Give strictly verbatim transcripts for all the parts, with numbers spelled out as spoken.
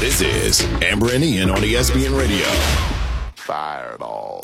This is Amber and Ian on E S P N Radio. Fireball.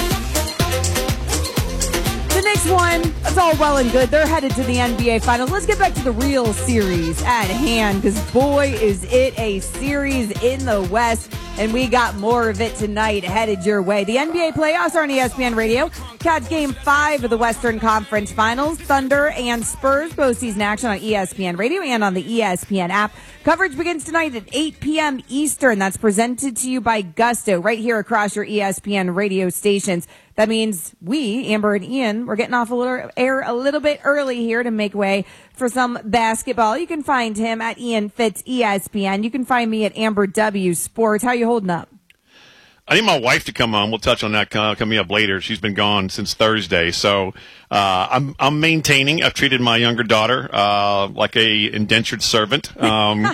The next one, it's all well and good. They're headed to the N B A Finals. Let's get back to the real series at hand, because boy, is it a series in the West, and we got more of it tonight headed your way. The N B A playoffs are on E S P N Radio. Catch Game five of the Western Conference Finals. Thunder and Spurs postseason action on E S P N Radio and on the E S P N app. Coverage begins tonight at eight p.m. Eastern. That's presented to you by Gusto right here across your E S P N radio stations. That means we, Amber and Ian, we're getting off a little air a little bit early here to make way for some basketball. You can find him at Ian Fitz E S P N. You can find me at Amber W Sports. How you holding up? I need my wife to come on. We'll touch on that uh, coming up later. She's been gone since Thursday, so uh, I'm I'm maintaining. I've treated my younger daughter uh, like a indentured servant. Um,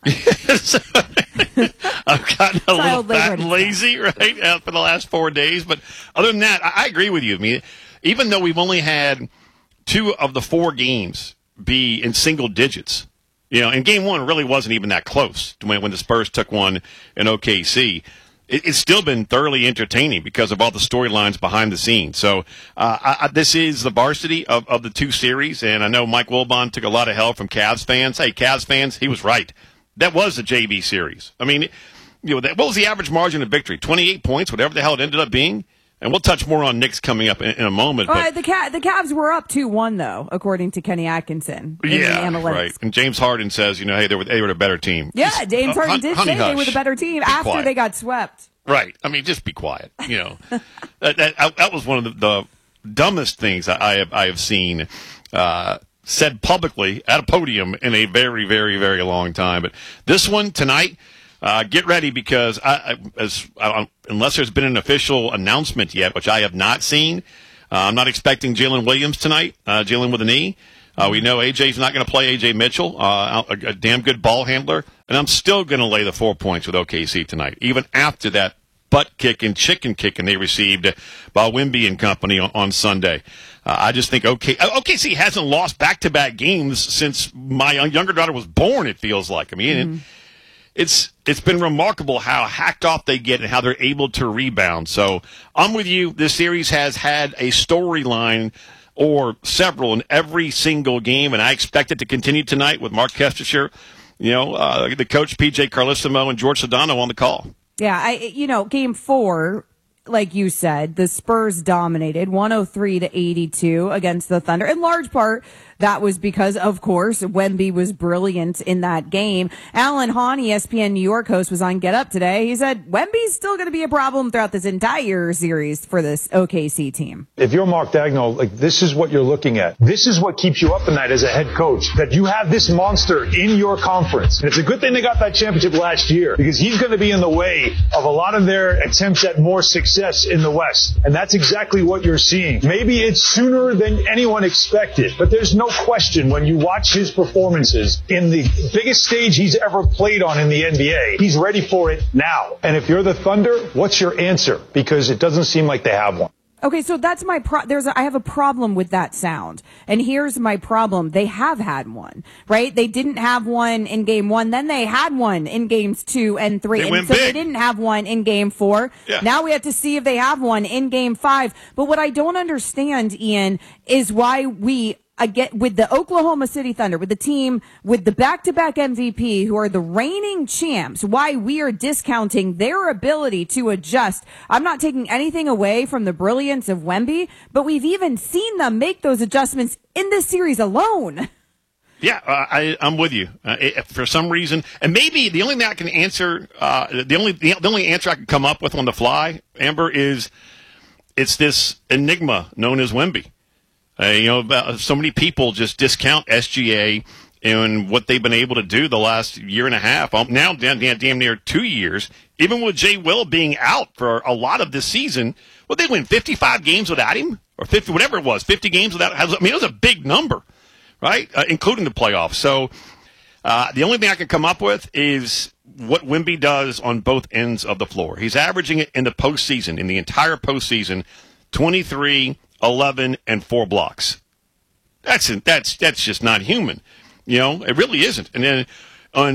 I've gotten a little fat and lazy, right, uh, for the last four days. But other than that, I, I agree with you. I mean, even though we've only had two of the four games be in single digits, you know, and game one really wasn't even that close to when when the Spurs took one in O K C. It's still been thoroughly entertaining because of all the storylines behind the scenes. So uh, I, I, this is the varsity of, of the two series, and I know Mike Wilbon took a lot of help from Cavs fans. Hey, Cavs fans, he was right. That was the J V series. I mean, you know, that, what was the average margin of victory? twenty-eight points, whatever the hell it ended up being. And we'll touch more on Knicks coming up in, in a moment. All but, right, the Ca- the Cavs were up two one, though, according to Kenny Atkinson. In yeah, the analytics. Right. And James Harden says, you know, hey, they were, they were the better team. Yeah, Just, James uh, Harden did honey, say hush. they were the better team Be after quiet. they got swept. Right. I mean, just be quiet. You know, that, that that was one of the, the dumbest things I have I have seen uh, said publicly at a podium in a very, very, very long time. But this one tonight, uh, get ready because I, I, as I, unless there's been an official announcement yet, which I have not seen, uh, I'm not expecting Jalen Williams tonight. Uh, Jalen with a knee. Uh, we know A J's not going to play A J Mitchell, uh, a, a damn good ball handler, and I'm still going to lay the four points with O K C tonight, even after that butt kick and chicken kicking they received by Wemby and company on, on Sunday. Uh, I just think OK, O K C hasn't lost back-to-back games since my young, younger daughter was born, it feels like. I mean, mm-hmm. it, it's it's been remarkable how hacked off they get and how they're able to rebound. So I'm with you. This series has had a storyline or several in every single game, and I expect it to continue tonight with Mark Kestecher, you know, uh, the coach P J Carlesimo and George Sedano on the call. Yeah, I you know, game four, like you said, the Spurs dominated one oh three to eighty-two against the Thunder. In large part, that was because, of course, Wemby was brilliant in that game. Alan Hahn, E S P N New York host, was on Get Up today. He said Wemby's still going to be a problem throughout this entire series for this O K C team. If you're Mark Daigneault, like, this is what you're looking at. This is what keeps you up at night as a head coach, that you have this monster in your conference. And it's a good thing they got that championship last year, because he's going to be in the way of a lot of their attempts at more success in the West. And that's exactly what you're seeing. Maybe it's sooner than anyone expected, but there's no question when you watch his performances in the biggest stage he's ever played on in the N B A, he's ready for it now. And if you're the Thunder, what's your answer? Because it doesn't seem like they have one. Okay, so that's my pro- there's a, I have a problem with that sound. And here's my problem. They have had one, right? They didn't have one in game one. Then they had one in games two and three. They and went so big. they didn't have one in game four. Yeah. Now we have to see if they have one in game five. But what I don't understand, Ian, is why we I get with the Oklahoma City Thunder, with the team, with the back-to-back M V P, who are the reigning champs, why we are discounting their ability to adjust. I'm not taking anything away from the brilliance of Wemby, but we've even seen them make those adjustments in this series alone. Yeah, uh, I, I'm with you. Uh, it, for some reason, and maybe the only thing I can answer, uh, the only the, the only answer I can come up with on the fly, Amber, is it's this enigma known as Wemby. Uh, you know, about, so many people just discount S G A and what they've been able to do the last year and a half. Um, now, damn, damn, damn near two years. Even with Jay Will being out for a lot of this season, well, they win fifty-five games without him, or fifty, whatever it was, fifty games without. I mean, it was a big number, right? Uh, including the playoffs. So uh, the only thing I can come up with is what Wemby does on both ends of the floor. He's averaging it in the postseason, in the entire postseason, twenty-three. eleven and four blocks. That's that's that's just not human. You know, it really isn't. And then on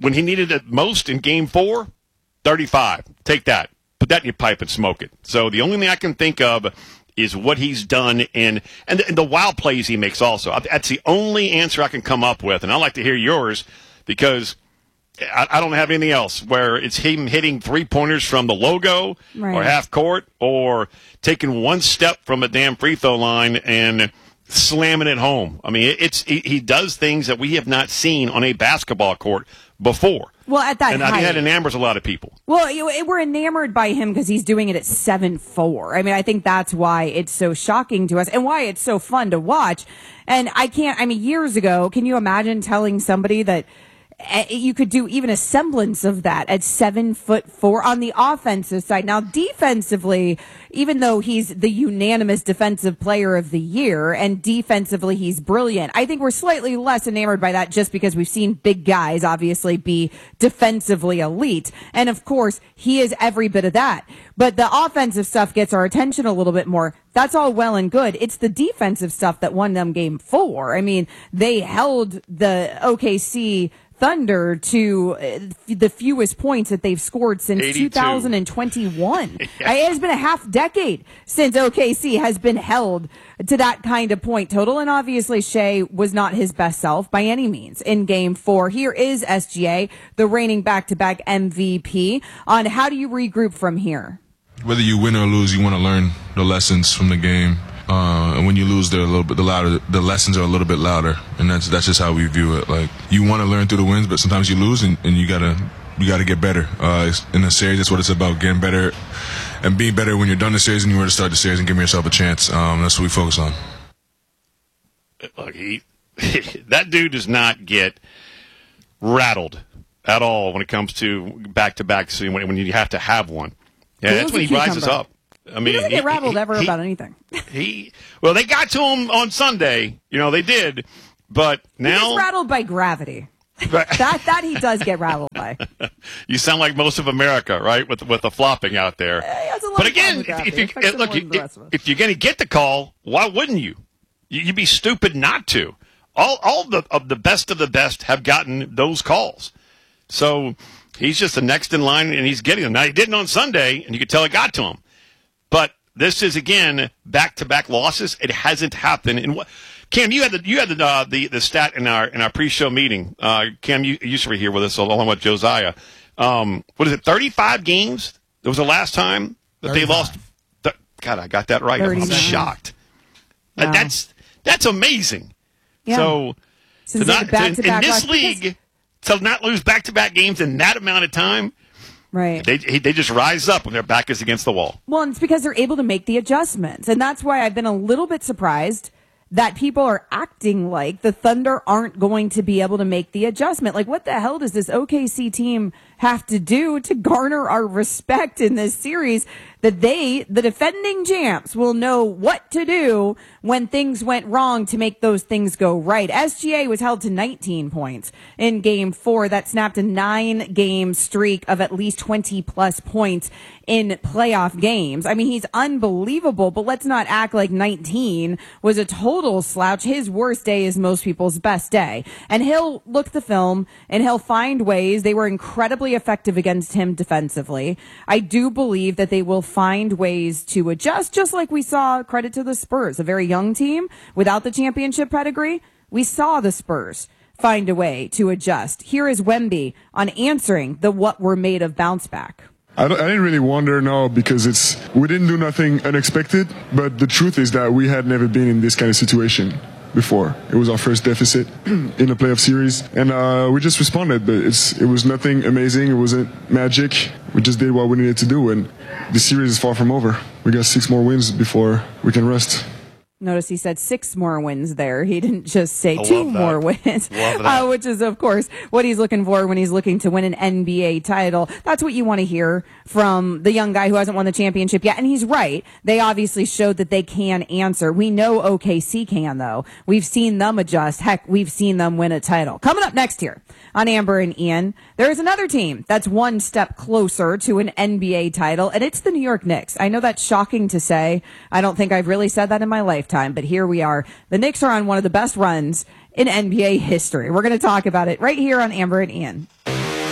when he needed it most in game four, thirty-five. Take that. Put that in your pipe and smoke it. So the only thing I can think of is what he's done in, and the, and the wild plays he makes also. That's the only answer I can come up with, and I'd like to hear yours because I, I don't have anything else where it's him hitting three-pointers from the logo right. or half court or taking one step from a damn free throw line and slamming it home. I mean, it's he, he does things that we have not seen on a basketball court before. Well, at that and height. I think that enamors a lot of people. Well, you, we're enamored by him because he's doing it at seven four. I mean, I think that's why it's so shocking to us and why it's so fun to watch. And I can't, I mean, years ago, can you imagine telling somebody that you could do even a semblance of that at seven foot four on the offensive side? Now, defensively, even though he's the unanimous defensive player of the year and defensively he's brilliant, I think we're slightly less enamored by that just because we've seen big guys obviously be defensively elite. And of course, he is every bit of that. But the offensive stuff gets our attention a little bit more. That's all well and good. It's the defensive stuff that won them game four. I mean, they held the O K C Thunder to the fewest points that they've scored since eighty-two. two thousand twenty-one. Yeah. It has been a half decade since O K C has been held to that kind of point total. And obviously Shea was not his best self by any means in game four. Here is S G A, the reigning back-to-back M V P, on how do you regroup from here? Whether you win or lose, you want to learn the lessons from the game. Uh, and when you lose, they're a little bit the louder. The lessons are a little bit louder, and that's that's just how we view it. Like you want to learn through the wins, but sometimes you lose, and, and you gotta you gotta get better. Uh, in a series, that's what it's about: getting better and being better when you're done the series and you're ready to start the series and giving yourself a chance. Um, that's what we focus on. Look, he that dude does not get rattled at all when it comes to back-to-back when when you have to have one. Yeah, that's when he rises up. I mean, he doesn't he, get rattled he, ever he, about anything. He well, they got to him on Sunday. You know, they did, but now he's rattled by gravity. that that he does get rattled by. You sound like most of America, right? With with the flopping out there. Uh, but again, if, if you look, if, if you're going to get the call, why wouldn't you? You'd be stupid not to. All all the of the best of the best have gotten those calls. So he's just the next in line, and he's getting them. Now he didn't on Sunday, and you could tell it got to him. But this is again back-to-back losses. It hasn't happened. And what, Cam, you had the you had the uh, the the stat in our in our pre-show meeting. Uh, Cam, you, you used to be here with us along with Josiah. Um, what is it? thirty-five games. That was the last time that they lost. Th- God, I got that right. thirty-nine. I'm shocked. Wow. Uh, that's that's amazing. Yeah. So Since to not, to, in back this league to not lose back-to-back games in that amount of time. Right. They they just rise up when their back is against the wall. Well, and it's because they're able to make the adjustments. And that's why I've been a little bit surprised that people are acting like the Thunder aren't going to be able to make the adjustment. Like, what the hell does this O K C team have to do to garner our respect in this series that they, the defending champs, will know what to do when things went wrong to make those things go right? S G A was held to nineteen points in game four. That snapped a nine game streak of at least twenty plus points in playoff games. I mean, he's unbelievable, but let's not act like nineteen was a total slouch. His worst day is most people's best day. And he'll look the film and he'll find ways. They were incredibly effective against him defensively. I do believe that they will find ways to adjust, just like we saw, credit to the Spurs, a very young team without the championship pedigree. We saw the Spurs find a way to adjust. Here is Wemby on answering the what we're made of bounce back. I, don't, I didn't really wonder, no, because it's we didn't do nothing unexpected, but the truth is that we had never been in this kind of situation before. It was our first deficit in a playoff series, and uh, we just responded, but it's it was nothing amazing. It wasn't magic. We just did what we needed to do, and the series is far from over. We got six more wins before we can rest. Notice he said six more wins there. He didn't just say I two more wins, uh, which is, of course, what he's looking for when he's looking to win an N B A title. That's what you want to hear from the young guy who hasn't won the championship yet. And he's right. They obviously showed that they can answer. We know O K C can, though. We've seen them adjust. Heck, we've seen them win a title. Coming up next here on Amber and Ian, there is another team that's one step closer to an N B A title, and it's the New York Knicks. I know that's shocking to say. I don't think I've really said that in my lifetime. But here we are. The Knicks are on one of the best runs in N B A history. We're going to talk about it right here on Amber and Ian.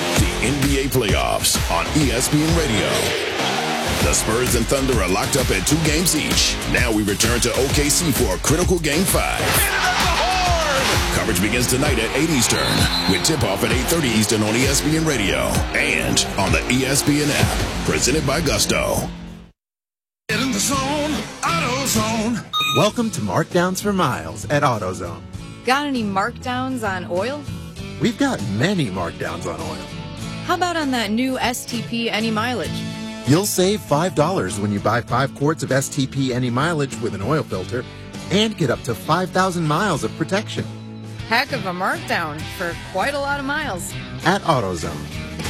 N B A playoffs on E S P N Radio. The Spurs and Thunder are locked up at two games each. Now we return to O K C for a critical Game five. Coverage begins tonight at eight Eastern, with tip-off at eight thirty Eastern on E S P N Radio and on the E S P N app, presented by Gusto. Get in the zone, AutoZone. Welcome to Markdowns for Miles at AutoZone. Got any markdowns on oil? We've got many markdowns on oil. How about on that new S T P Any Mileage? You'll save five dollars when you buy five quarts of S T P Any Mileage with an oil filter and get up to five thousand miles of protection. Heck of a markdown for quite a lot of miles. At AutoZone.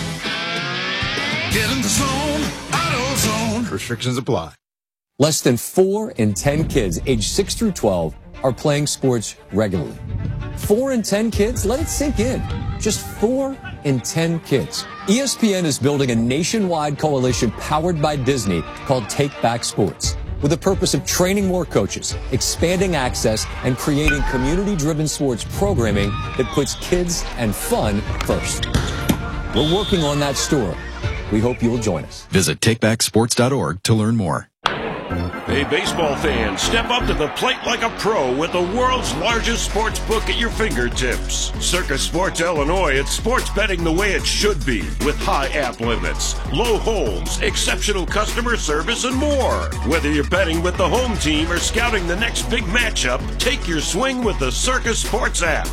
Get in the zone, AutoZone. Restrictions apply. Less than four in ten kids aged six through twelve are playing sports regularly. Four in ten kids? Let it sink in. Just four in ten kids. E S P N is building a nationwide coalition powered by Disney called Take Back Sports, with the purpose of training more coaches, expanding access, and creating community-driven sports programming that puts kids and fun first. We're working on that story. We hope you'll join us. Visit take back sports dot org to learn more. Hey, baseball fans, step up to the plate like a pro with the world's largest sports book at your fingertips. Circus Sports Illinois, it's sports betting the way it should be, with high app limits, low holds, exceptional customer service, and more. Whether you're betting with the home team or scouting the next big matchup, take your swing with the Circus Sports app.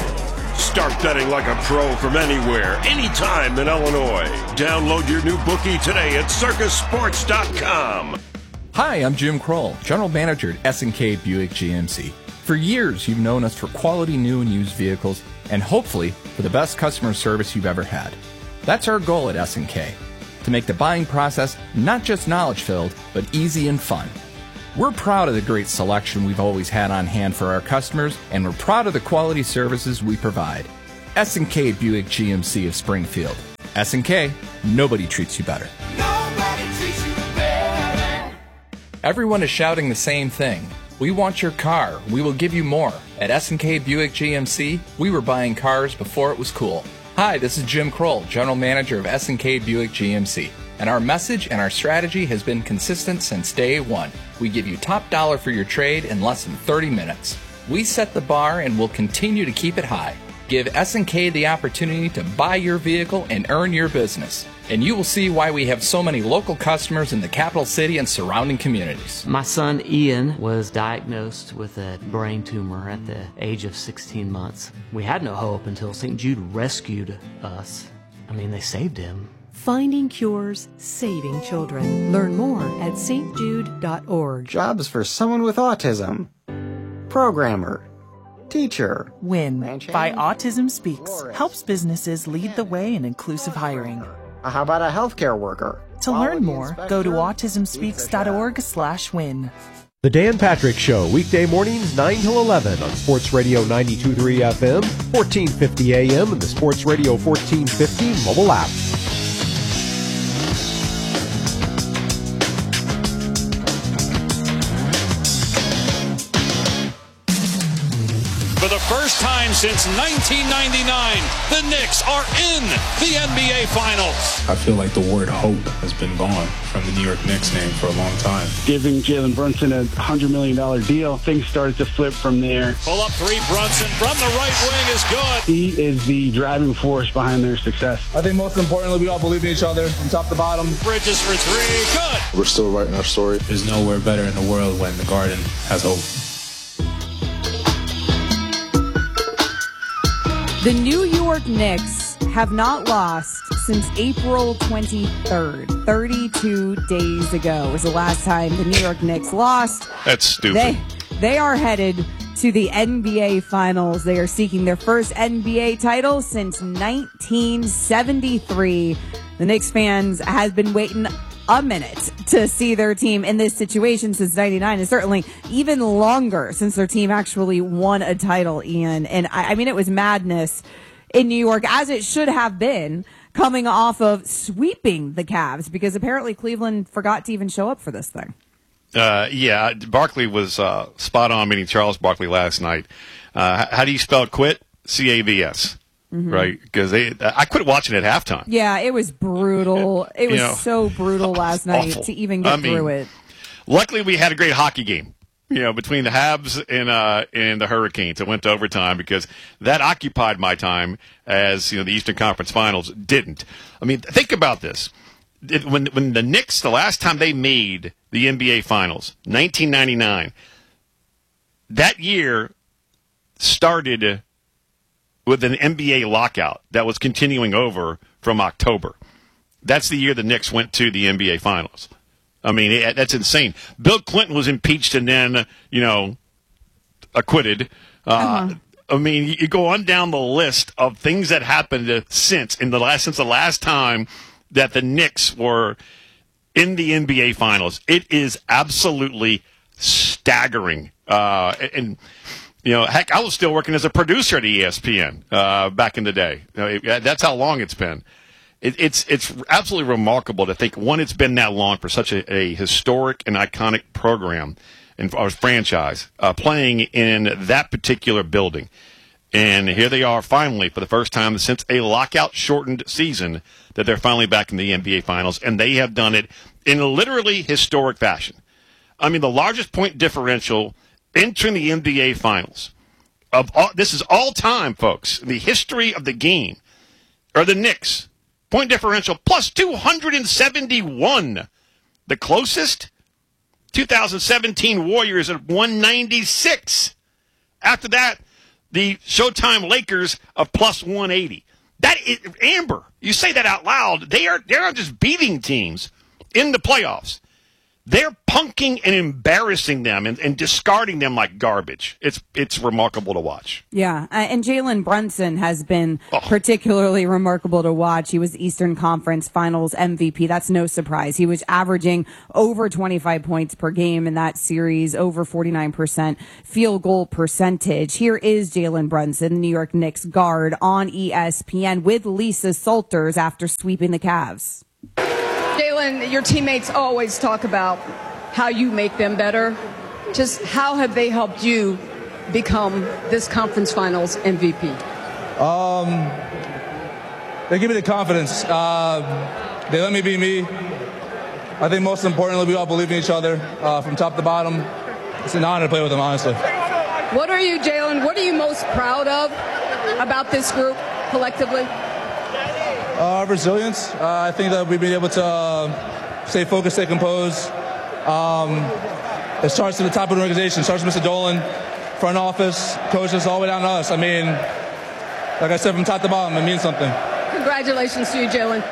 Start betting like a pro from anywhere, anytime in Illinois. Download your new bookie today at circus sports dot com. Hi, I'm Jim Kroll, General Manager at S and K Buick G M C. For years, you've known us for quality new and used vehicles, and hopefully for the best customer service you've ever had. That's our goal at S and K, to make the buying process not just knowledge-filled, but easy and fun. We're proud of the great selection we've always had on hand for our customers, and we're proud of the quality services we provide. S and K Buick G M C of Springfield. S and K, nobody treats you better. Nobody treats you better. Everyone is shouting the same thing. We want your car. We will give you more. At S and K Buick G M C, we were buying cars before it was cool. Hi, this is Jim Kroll, General Manager of S and K Buick G M C. And our message and our strategy has been consistent since day one. We give you top dollar for your trade in less than thirty minutes. We set the bar and will continue to keep it high. Give S and K the opportunity to buy your vehicle and earn your business. And you will see why we have so many local customers in the capital city and surrounding communities. My son Ian was diagnosed with a brain tumor at the age of sixteen months. We had no hope until Saint Jude rescued us. I mean, they saved him. Finding cures, saving children. Learn more at s t jude dot org. Jobs for someone with autism. Programmer. Teacher. WIN by Autism Speaks helps businesses lead the way in inclusive hiring. How about a healthcare worker? To learn more, go to autism speaks dot org slash win. The Dan Patrick Show, weekday mornings nine till eleven on Sports Radio ninety-two point three F M, fourteen fifty A M, and the Sports Radio fourteen fifty mobile app. For the first time since nineteen ninety-nine, the Knicks are in the N B A Finals. I feel like the word hope has been gone from the New York Knicks name for a long time. Giving Jalen Brunson a one hundred million dollars deal, things started to flip from there. Pull up three, Brunson from the right wing is good. He is the driving force behind their success. I think most importantly, we all believe in each other from top to bottom. Bridges for three, good. We're still writing our story. There's nowhere better in the world when the Garden has hope. The New York Knicks have not lost since April twenty-third. thirty-two days ago was the last time the New York Knicks lost. That's stupid. They, they are headed to the N B A Finals. They are seeking their first N B A title since nineteen seventy-three. The Knicks fans have been waiting a minute to see their team in this situation since ninety-nine, and certainly even longer since their team actually won a title, Ian. And I, I mean, it was madness in New York, as it should have been, coming off of sweeping the Cavs, because apparently Cleveland forgot to even show up for this thing. Uh, yeah, Barkley was uh, spot on, meeting Charles Barkley last night. Uh, how do you spell quit? C A V S. Mhm. right? Because they, I quit watching at halftime. Yeah, it was brutal. It was You know, so brutal last night awful. to even get I mean, through it. Luckily, we had a great hockey game. You know, between the Habs and uh, and the Hurricanes, it went to overtime because that occupied my time, as you know, the Eastern Conference Finals didn't. I mean, think about this: it, when when the Knicks, the last time they made the N B A Finals, nineteen ninety-nine, that year started with an N B A lockout that was continuing over from October. That's the year the Knicks went to the N B A Finals. I mean, it, that's insane. Bill Clinton was impeached and then, you know, acquitted. Uh, Uh-huh. I mean, you, you go on down the list of things that happened since in the last since the last time that the Knicks were in the N B A Finals. It is absolutely staggering. Uh, and you know, heck, I was still working as a producer at E S P N uh, back in the day. You know, it, that's how long it's been. It, it's it's absolutely remarkable to think, one, it's been that long for such a, a historic and iconic program and our franchise uh, playing in that particular building. And here they are finally, for the first time since a lockout-shortened season, that they're finally back in the N B A Finals, and they have done it in a literally historic fashion. I mean, the largest point differential entering the N B A Finals of all, this is all time, folks, in the history of the game, are the Knicks. Point differential plus two hundred seventy-one. The closest, two thousand seventeen Warriors at one ninety-six. After that, the Showtime Lakers of plus one eighty. That is, Amber, you say that out loud. They are they're not just beating teams in the playoffs. They're punking and embarrassing them and, and discarding them like garbage. It's it's remarkable to watch. Yeah, uh, and Jalen Brunson has been Oh. particularly remarkable to watch. He was Eastern Conference Finals M V P. That's no surprise. He was averaging over twenty-five points per game in that series, over forty-nine percent field goal percentage. Here is Jalen Brunson, the New York Knicks guard, on E S P N with Lisa Salters after sweeping the Cavs. Jalen, your teammates always talk about how you make them better. Just how have they helped you become this conference finals M V P? Um, they give me the confidence. Uh, they let me be me. I think most importantly, we all believe in each other uh, from top to bottom. It's an honor to play with them, honestly. What are you, Jalen, what are you most proud of about this group collectively? Uh, resilience. Uh, I think that we've been able to uh, stay focused, stay composed. Um, it starts to the top of the organization. It starts with Mister Dolan, front office, coaches, all the way down to us. I mean, like I said, from top to bottom, it means something. Congratulations to you, Jalen.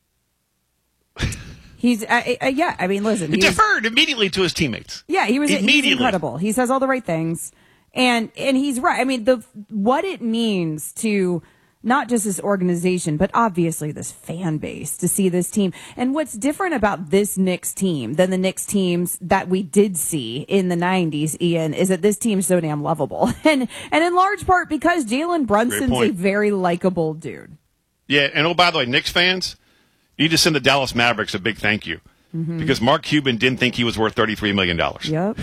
He's, uh, uh, yeah, I mean, listen. He he's- deferred immediately to his teammates. Yeah, he was he's Immediately. incredible. He says all the right things. And and he's right. I mean, the what it means to not just this organization, but obviously this fan base to see this team. And what's different about this Knicks team than the Knicks teams that we did see in the nineties, Ian, is that this team's so damn lovable. And and in large part because Jalen Brunson's a point. very likable dude. Yeah, and oh, by the way, Knicks fans, you just send the Dallas Mavericks a big thank you. Mhm. Because Mark Cuban didn't think he was worth thirty-three million dollars. Yep.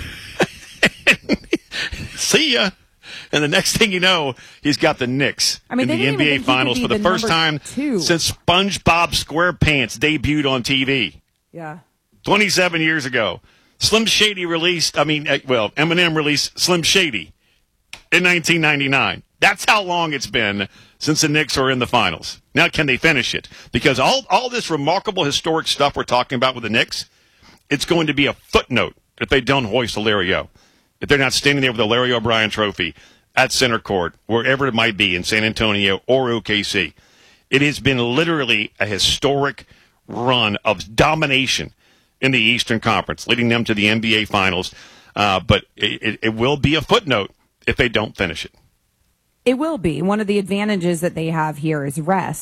See ya. And the next thing you know, he's got the Knicks I mean, in they the didn't N B A even think he could Finals be for the the first number time two. since SpongeBob SquarePants debuted on T V Yeah. twenty-seven years ago. Slim Shady released, I mean, eh, well, Eminem released Slim Shady in nineteen ninety-nine. That's how long it's been since the Knicks are in the finals. Now, can they finish it? Because all, all this remarkable historic stuff we're talking about with the Knicks, it's going to be a footnote if they don't hoist a Larry O. If they're not standing there with a Larry O'Brien trophy at center court, wherever it might be in San Antonio or O K C. It has been literally a historic run of domination in the Eastern Conference, leading them to the N B A Finals. Uh, but it, it, it will be a footnote if they don't finish it. It will be. One of the advantages that they have here is rest.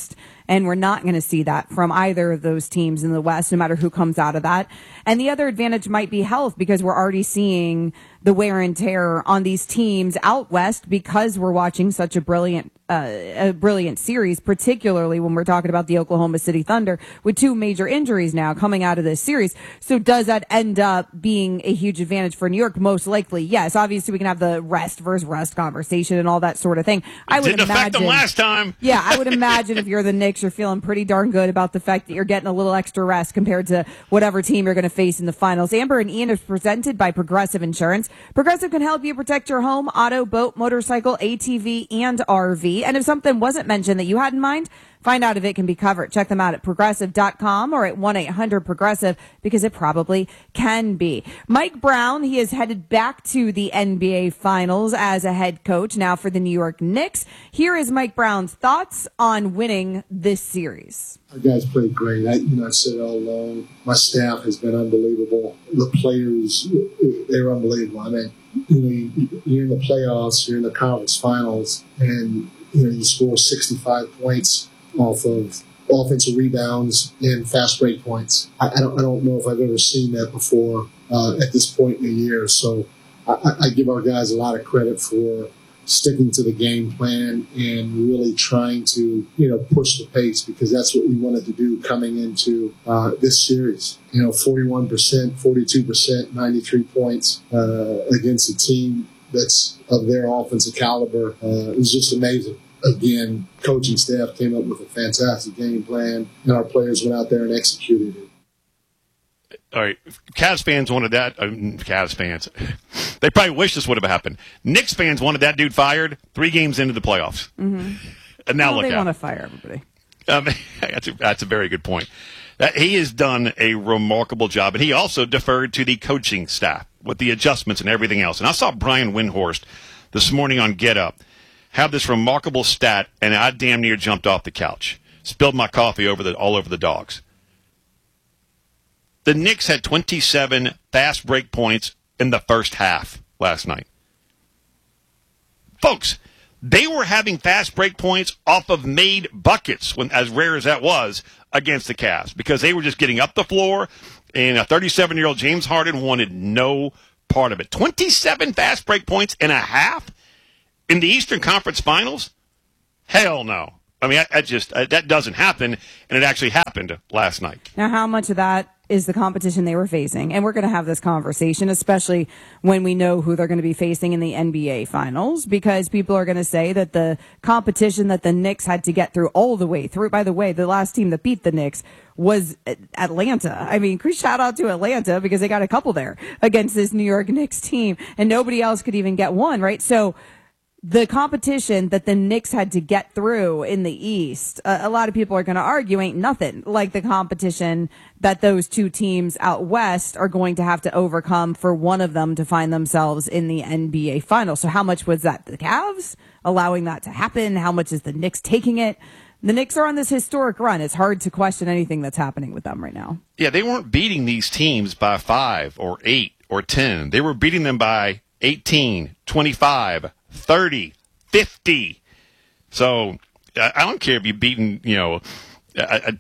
And we're not going to see that from either of those teams in the West, no matter who comes out of that. And the other advantage might be health, because we're already seeing the wear and tear on these teams out West because we're watching such a brilliant uh, a brilliant series, particularly when we're talking about the Oklahoma City Thunder with two major injuries now coming out of this series. So does that end up being a huge advantage for New York? Most likely, yes. Obviously, we can have the rest versus rust conversation and all that sort of thing. I would Didn't imagine, affect them last time. Yeah, I would imagine if you're the Knicks, you're feeling pretty darn good about the fact that you're getting a little extra rest compared to whatever team you're going to face in the finals. Amber and Ian is presented by Progressive Insurance. Progressive can help you protect your home, auto, boat, motorcycle, A T V, and R V. And if something wasn't mentioned that you had in mind, find out if it can be covered. Check them out at progressive dot com or at one eight hundred progressive, because it probably can be. Mike Brown, he is headed back to the N B A Finals as a head coach now for the New York Knicks. Here is Mike Brown's thoughts on winning this series. Our guys played great. I, you know, I said it all along. My staff has been unbelievable. The players, they're unbelievable. I mean, you know, you're in the playoffs, you're in the conference finals, and you know, you score sixty-five points off of offensive rebounds and fast break points. I, I don't I don't know if I've ever seen that before uh, at this point in the year. So I, I give our guys a lot of credit for sticking to the game plan and really trying to, you know, push the pace, because that's what we wanted to do coming into uh, this series. You know, forty-one percent, forty-two percent, ninety-three points uh, against a team that's of their offensive caliber. Uh, it was just amazing. Again, coaching staff came up with a fantastic game plan, and our players went out there and executed it. All right, Cavs fans wanted that. Uh, Cavs fans, they probably wish this would have happened. Knicks fans wanted that dude fired three games into the playoffs. Mm-hmm. And now well, look they out. want to fire everybody. Um, that's, a, that's a very good point. That, he has done a remarkable job, and he also deferred to the coaching staff with the adjustments and everything else. And I saw Brian Windhorst this morning on Get Up have this remarkable stat, and I damn near jumped off the couch. Spilled my coffee over the all over the dogs. The Knicks had twenty-seven fast break points in the first half last night. Folks, they were having fast break points off of made buckets, when, as rare as that was, against the Cavs, because they were just getting up the floor, and a thirty-seven-year-old James Harden wanted no part of it. twenty-seven fast break points in a half in the Eastern Conference Finals? Hell no. I mean, I, I just I, that doesn't happen, and it actually happened last night. Now, how much of that is the competition they were facing? And we're going to have this conversation, especially when we know who they're going to be facing in the N B A Finals, because people are going to say that the competition that the Knicks had to get through all the way through, by the way, the last team that beat the Knicks was Atlanta. I mean, shout out to Atlanta, because they got a couple there against this New York Knicks team, and nobody else could even get one, right? So the competition that the Knicks had to get through in the East, uh, a lot of people are going to argue ain't nothing like the competition that those two teams out West are going to have to overcome for one of them to find themselves in the N B A Finals. So how much was that the Cavs allowing that to happen? How much is the Knicks taking it? The Knicks are on this historic run. It's hard to question anything that's happening with them right now. Yeah, they weren't beating these teams by five or eight or ten. They were beating them by eighteen, twenty-five, thirty, fifty. So I don't care if you've beaten, you know, a,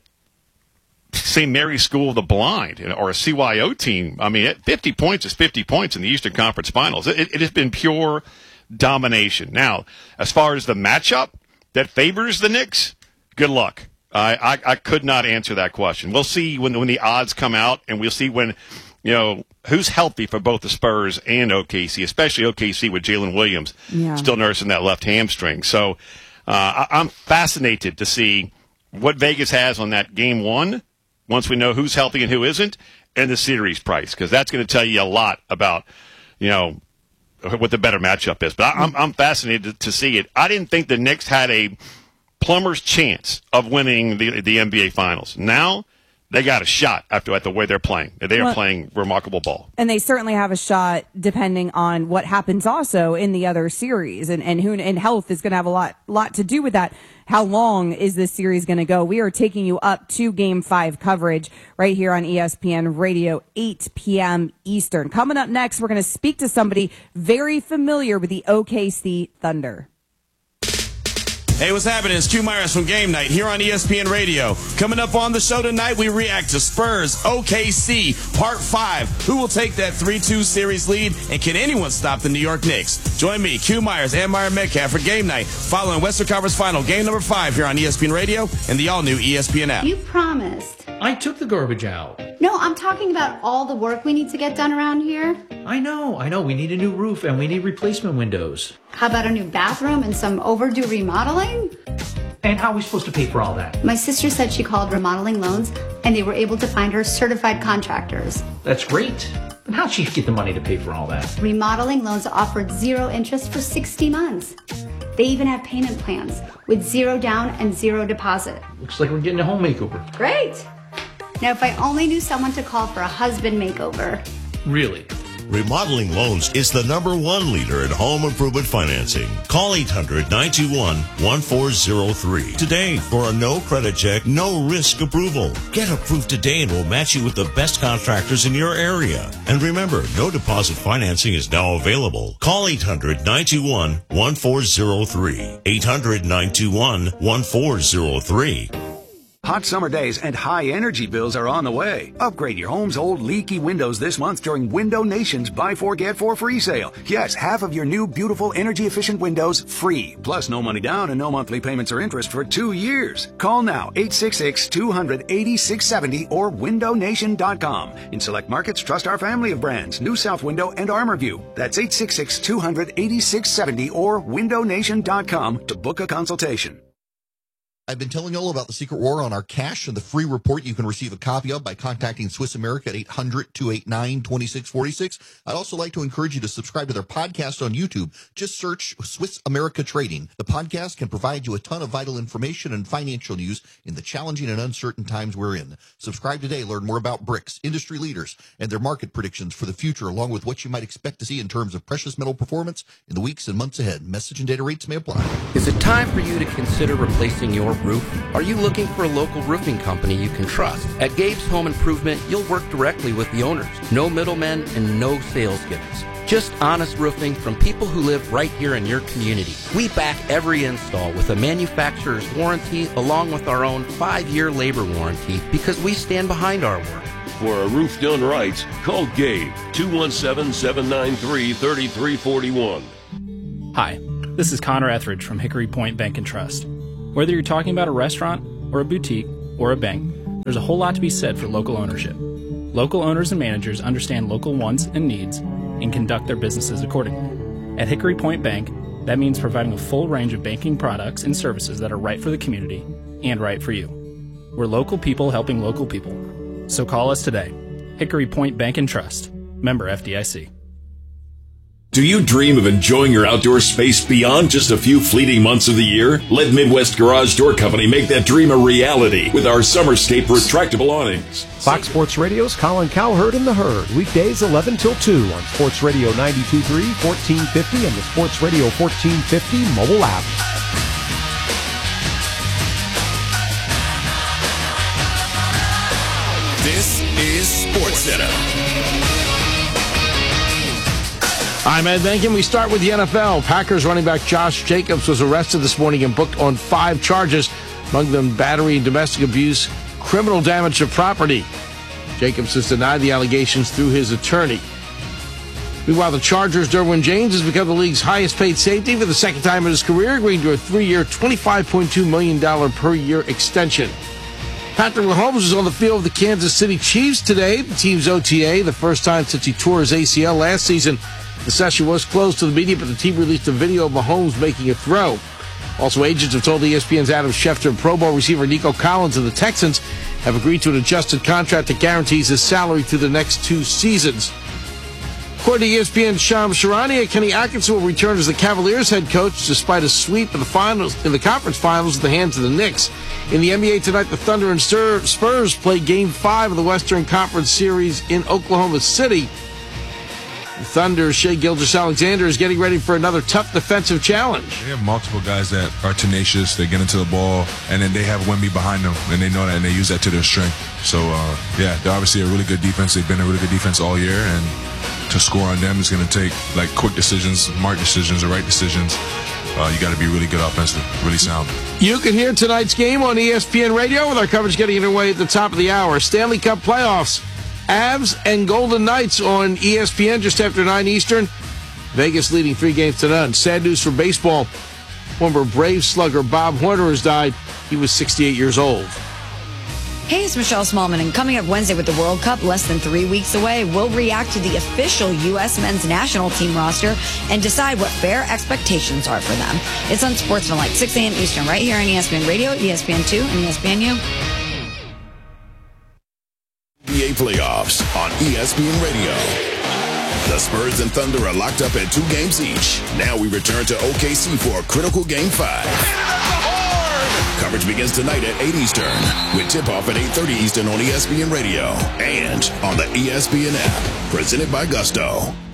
a Saint Mary's School of the Blind or a C Y O team. I mean, fifty points is fifty points in the Eastern Conference Finals. It, it has been pure domination. Now, as far as the matchup that favors the Knicks, good luck. I, I, I could not answer that question. We'll see when when the odds come out, and we'll see when, you know, who's healthy for both the Spurs and O K C, especially O K C with Jalen Williams yeah. still nursing that left hamstring. So uh, I, I'm fascinated to see what Vegas has on that game one, once we know who's healthy and who isn't, and the series price, because that's going to tell you a lot about, you know, what the better matchup is. But I, I'm, I'm fascinated to, to see it. I didn't think the Knicks had a plumber's chance of winning the, the N B A Finals. Now they got a shot after at the way they're playing. They are well, playing remarkable ball. And they certainly have a shot depending on what happens also in the other series. And, and who and health is going to have a lot lot to do with that. How long is this series going to go? We are taking you up to Game five coverage right here on E S P N Radio, eight p.m. Eastern. Coming up next, we're going to speak to somebody very familiar with the O K C Thunder. Hey, what's happening? It's Q Myers from Game Night here on E S P N Radio. Coming up on the show tonight, we react to Spurs O K C Part five. Who will take that three two series lead, and can anyone stop the New York Knicks? Join me, Q Myers, and Myron Metcalf for Game Night, following Western Conference Final, game number five here on E S P N Radio and the all-new E S P N app. You promised. I took the garbage out. No, I'm talking about all the work we need to get done around here. I know, I know. We need a new roof and we need replacement windows. How about a new bathroom and some overdue remodeling? And how are we supposed to pay for all that? My sister said she called Remodeling Loans and they were able to find her certified contractors. That's great. But how'd she get the money to pay for all that? Remodeling Loans offered zero interest for sixty months. They even have payment plans with zero down and zero deposit. Looks like we're getting a home makeover. Great. Now, if I only knew someone to call for a husband makeover. Really? Remodeling Loans is the number one leader in home improvement financing. Call eight hundred, nine two one, one four zero three today for a no credit check, no risk approval. Get approved today and we'll match you with the best contractors in your area. And remember, no deposit financing is now available. Call eight hundred, nine two one, one four zero three. eight hundred, nine two one, one four zero three. Hot summer days and high energy bills are on the way. Upgrade your home's old leaky windows this month during Window Nation's Buy Four Get Four free sale. Yes, half of your new beautiful energy efficient windows free. Plus no money down and no monthly payments or interest for two years. Call now eight six six, two hundred, eighty-six seventy or window nation dot com. In select markets, trust our family of brands, New South Window and ArmorView. That's eight six six, two hundred, eighty-six seventy or window nation dot com to book a consultation. I've been telling you all about the Secret War on our cash and the free report you can receive a copy of by contacting Swiss America at eight hundred, two eight nine, two six four six. I'd also like to encourage you to subscribe to their podcast on YouTube. Just search Swiss America Trading. The podcast can provide you a ton of vital information and financial news in the challenging and uncertain times we're in. Subscribe today. Learn more about bricks, industry leaders, and their market predictions for the future, along with what you might expect to see in terms of precious metal performance in the weeks and months ahead. Message and data rates may apply. Is it time for you to consider replacing your roof? Are you looking for a local roofing company you can trust? At Gabe's Home Improvement, you'll work directly with the owners. No middlemen and no sales gimmicks. Just honest roofing from people who live right here in your community. We back every install with a manufacturer's warranty along with our own five-year labor warranty because we stand behind our work. For a roof done right, call Gabe, two one seven, seven nine three, three three four one. Hi, this is Connor Etheridge from Hickory Point Bank and Trust. Whether you're talking about a restaurant or a boutique or a bank, there's a whole lot to be said for local ownership. Local owners and managers understand local wants and needs and conduct their businesses accordingly. At Hickory Point Bank, that means providing a full range of banking products and services that are right for the community and right for you. We're local people helping local people. So call us today. Hickory Point Bank and Trust. Member F D I C. Do you dream of enjoying your outdoor space beyond just a few fleeting months of the year? Let Midwest Garage Door Company make that dream a reality with our Summerscape retractable awnings. Fox Sports Radio's Colin Cowherd and the Herd, weekdays eleven till two on Sports Radio ninety-two point three, fourteen fifty, and the Sports Radio fourteen fifty mobile app. This is SportsCenter. I'm Ed Benkin. We start with the N F L. Packers running back Josh Jacobs was arrested this morning and booked on five charges, among them battery and domestic abuse, criminal damage to property. Jacobs has denied the allegations through his attorney. Meanwhile, the Chargers' Derwin James has become the league's highest-paid safety for the second time in his career, agreeing to a three-year, twenty-five point two million dollars per year extension. Patrick Mahomes was on the field of the Kansas City Chiefs today, the team's O T A, the first time since he tore his A C L last season. The session was closed to the media, but the team released a video of Mahomes making a throw. Also, agents have told E S P N's Adam Schefter and Pro Bowl receiver Nico Collins of the Texans have agreed to an adjusted contract that guarantees his salary through the next two seasons. According to E S P N's Shams Charania, Kenny Atkinson will return as the Cavaliers head coach despite a sweep in the finals, in the conference finals at the hands of the Knicks. In the N B A tonight, the Thunder and Spurs play Game five of the Western Conference Series in Oklahoma City. The Thunder, Shai Gilgeous-Alexander is getting ready for another tough defensive challenge. They have multiple guys that are tenacious. They get into the ball, and then they have Wemby behind them, and they know that, and they use that to their strength. So, uh, yeah, they're obviously a really good defense. They've been a really good defense all year, and to score on them is going to take, like, quick decisions, smart decisions, or right decisions. uh, you got to be really good offensively, really sound. You can hear tonight's game on E S P N Radio with our coverage getting underway at the top of the hour. Stanley Cup playoffs, Avs and Golden Knights on E S P N just after nine Eastern. Vegas leading three games to none. Sad news for baseball. Former Brave slugger Bob Horner has died. He was sixty-eight years old. Hey, it's Michelle Smallman, and coming up Wednesday with the World Cup less than three weeks away, we'll react to the official U S men's national team roster and decide what fair expectations are for them. It's on Sportsmanlike, six a.m. Eastern, right here on E S P N Radio, E S P N two, and E S P N U. N B A playoffs on E S P N Radio. The Spurs and Thunder are locked up at two games each. Now we return to O K C for a critical game five. Coverage begins tonight at eight Eastern, with tip-off at eight thirty Eastern on E S P N Radio and on the E S P N app, presented by Gusto.